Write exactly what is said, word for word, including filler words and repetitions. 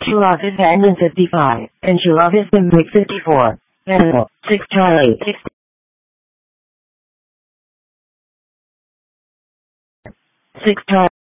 Chilafis Admin fifty-five, and Chilafis Bimbig fifty-four. Animal, six Charlie, six, six Charlie.